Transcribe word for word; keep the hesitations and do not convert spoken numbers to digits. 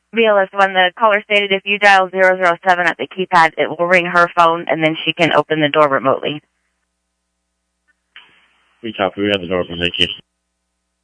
B L S one, the caller stated if you dial zero zero seven at the keypad, it will ring her phone, and then she can open the door remotely. We copy. We have the door open. Thank you.